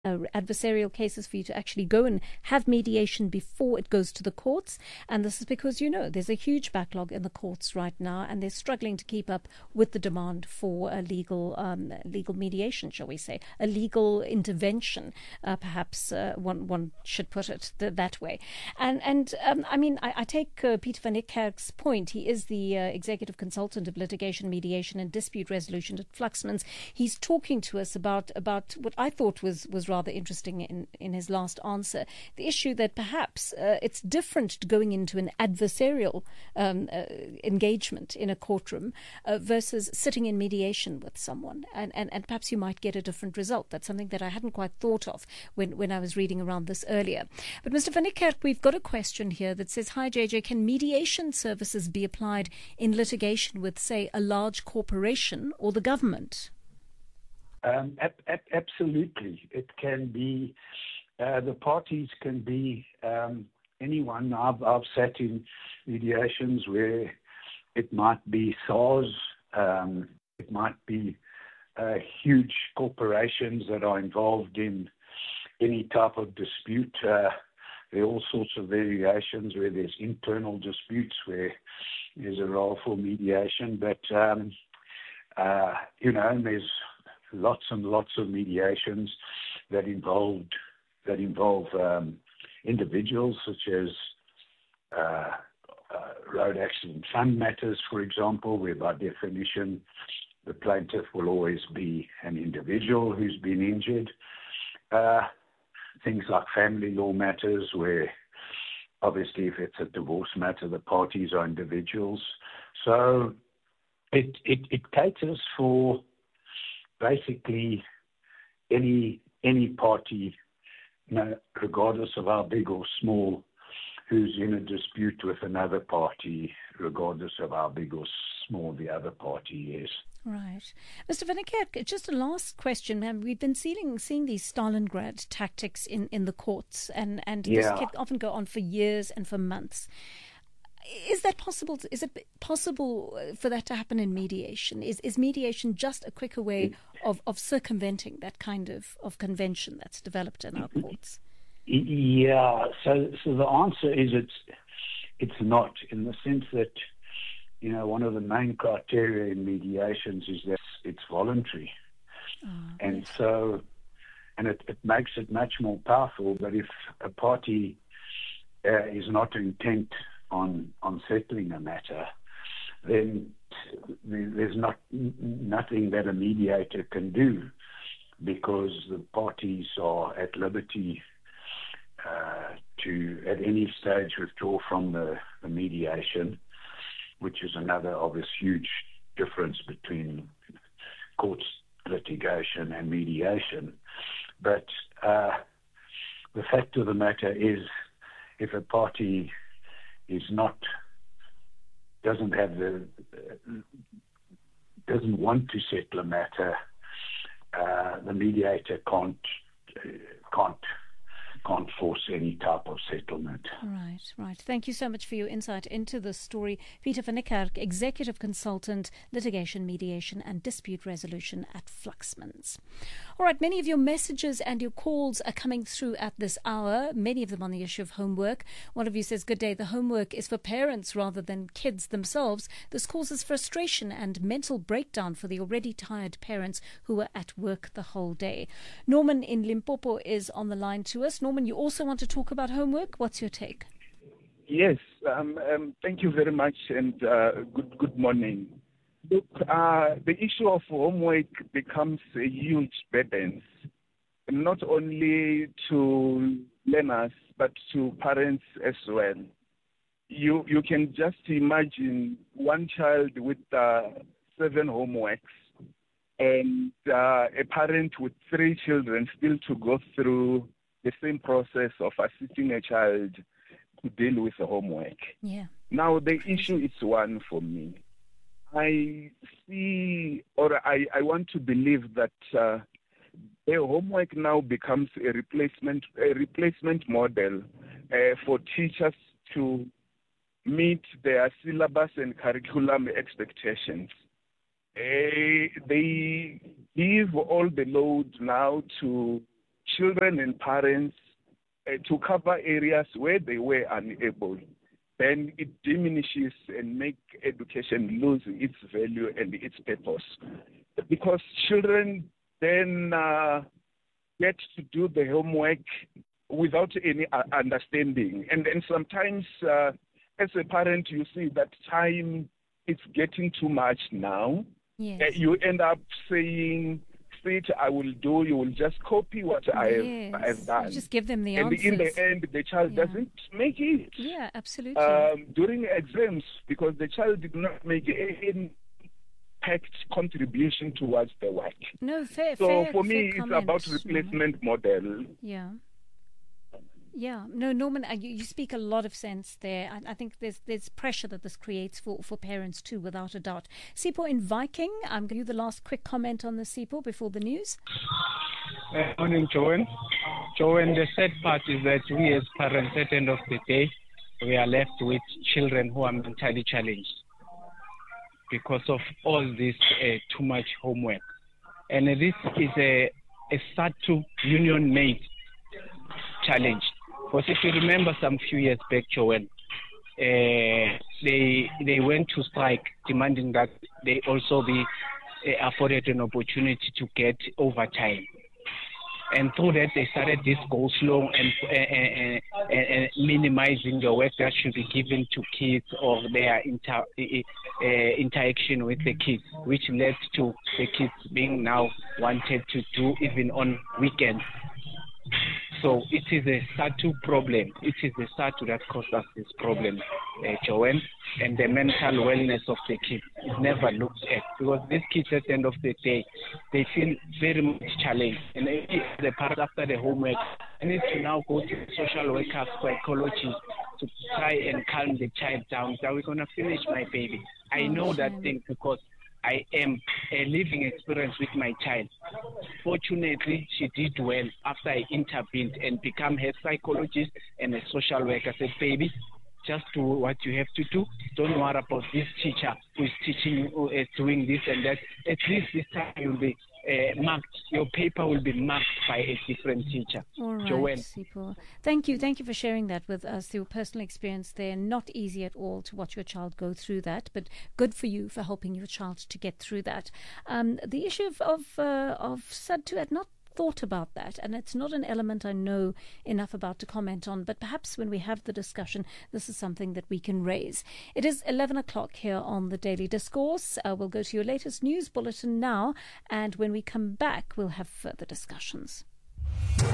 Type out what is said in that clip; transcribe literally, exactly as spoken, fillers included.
Uh, adversarial cases for you to actually go and have mediation before it goes to the courts. And this is because, you know, there's a huge backlog in the courts right now, and they're struggling to keep up with the demand for a legal um, legal mediation, shall we say, a legal intervention, uh, perhaps uh, one one should put it th- that way. And and um, I mean, I, I take uh, Peter van Niekerk's point. He is the uh, executive consultant of litigation, mediation, and dispute resolution at Fluxmans. He's talking to us about about what I thought was was rather interesting in, in his last answer, the issue that perhaps uh, it's different to going into an adversarial um, uh, engagement in a courtroom uh, versus sitting in mediation with someone. And, and, and perhaps you might get a different result. That's something that I hadn't quite thought of when, when I was reading around this earlier. But Mister van Niekerk, we've got a question here that says, hi, J J, can mediation services be applied in litigation with, say, a large corporation or the government? Um, ap- ap- absolutely. It can be, uh, the parties can be um, anyone. I've, I've sat in mediations where it might be SARS, um, it might be uh, huge corporations that are involved in any type of dispute. Uh, there are all sorts of variations where there's internal disputes where there's a role for mediation. But, um, uh, you know, and there's lots and lots of mediations that involved that involve um, individuals, such as uh, uh, road accident fund matters, for example, where by definition the plaintiff will always be an individual who's been injured. Uh, things like family law matters, where obviously if it's a divorce matter, the parties are individuals. So it it, it caters for basically any any party, you know, regardless of how big or small, who's in a dispute with another party, regardless of how big or small the other party is. Right. Mister van Niekerk, just a last question, ma'am. We've been seeing, seeing these Stalingrad tactics in, in the courts, and, and Yeah. this can often go on for years and for months. Is that possible? To, is it possible for that to happen in mediation? Is is mediation just a quicker way of, of circumventing that kind of, of convention that's developed in our courts? Yeah. So so the answer is it's it's not, in the sense that, you know, one of the main criteria in mediations is that it's voluntary. Oh, and yes. so and it, it makes it much more powerful. But if a party uh, is not intent on on settling a matter, then there's not nothing that a mediator can do, because the parties are at liberty uh, to at any stage withdraw from the, the mediation, which is another obvious huge difference between courts litigation and mediation. But uh, the fact of the matter is, if a party is not, doesn't have the, uh, doesn't want to settle a matter, uh, the mediator can't, uh, can't, can't force any type of settlement. Right, right. Thank you so much for your insight into this story. Peter van Niekerk, Executive Consultant, Litigation, Mediation and Dispute Resolution at Fluxmans. All right, many of your messages and your calls are coming through at this hour, many of them on the issue of homework. One of you says, good day, the homework is for parents rather than kids themselves. This causes frustration and mental breakdown for the already tired parents who are at work the whole day. Norman in Limpopo is on the line to us. Norman, you also want to talk about homework? What's your take? Yes, um, um, thank you very much, and uh, good good morning. Look, uh, the issue of homework becomes a huge burden, not only to learners, but to parents as well. You you can just imagine one child with uh, seven homeworks, and uh, a parent with three children still to go through the same process of assisting a child to deal with the homework. Yeah. Now, the issue is one for me. I see, or I, I want to believe that uh, the homework now becomes a replacement, a replacement model uh, for teachers to meet their syllabus and curriculum expectations. Uh, they give all the load now to children and parents uh, to cover areas where they were unable, then it diminishes and make education lose its value and its purpose. Because children then uh, get to do the homework without any uh, understanding. And, and sometimes, uh, as a parent, you see that time is getting too much now. Yes. Uh, you end up saying, "Sit, I will do." You will just copy what I have, Yes. I have done. You just give them the and answers. in the end, the child Yeah. doesn't make it. Yeah, absolutely. Um, during exams, because the child did not make any packed contribution towards the work. no, fair, So fair, for me, fair it's comment, about Norman. replacement model. Yeah. Yeah, no, Norman, uh, you, you speak a lot of sense there. I, I think there's there's pressure that this creates for, for parents too, without a doubt. Sipho in Viking, I'm going to give you the last quick comment on the Sipho before the news. Good morning, Joanne. Joanne, the sad part is that we as parents, at the end of the day, we are left with children who are mentally challenged because of all this uh, too much homework. And uh, this is a, a SADTU union-made challenge. Because if you remember some few years back, Joanne, uh, they they went to strike demanding that they also be uh, afforded an opportunity to get overtime. And through that, they started this go slow and, uh, uh, uh, uh, minimizing the work that should be given to kids or their inter, uh, interaction with the kids, which led to the kids being now wanted to do even on weekends. So it is a SADTU problem. It is the SADTU that caused us this problem, uh, Joanne, and the mental wellness of the kids is never looked at, because these kids at the end of the day, they feel very much challenged. And the parent after the homework, I need to now go to social workers, psychologists to try and calm the child down. Are we going to finish, my baby? I know that thing because I am a living experience with my child. Fortunately, she did well after I intervened and become her psychologist and a social worker. I said, baby, just do what you have to do. Don't worry about this teacher who is teaching you, who is doing this and that. At least this time you'll be uh, marked. Your paper will be marked by a different teacher. All right, Joanne. Sipho. Thank you. Thank you for sharing that with us, your personal experience there. Not easy at all to watch your child go through that, but good for you for helping your child to get through that. Um, the issue of of, uh, of SADTU had not thought about that, and it's not an element I know enough about to comment on, but perhaps when we have the discussion, this is something that we can raise. It is eleven o'clock here on the Daily Discourse. Uh, we'll go to your latest news bulletin now, and when we come back, we'll have further discussions.